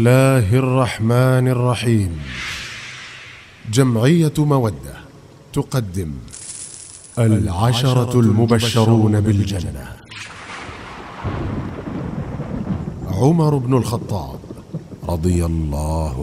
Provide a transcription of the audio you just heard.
الله الرحمن الرحيم. جمعية مودة تقدم 10 المبشرون بالجنة. عمر بن الخطاب رضي الله